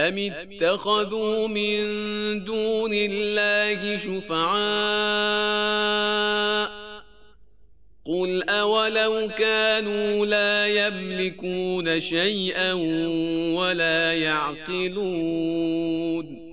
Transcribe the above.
أم اتخذوا من دون الله شفعاء قل أولو كانوا لا يملكون شيئا ولا يعقلون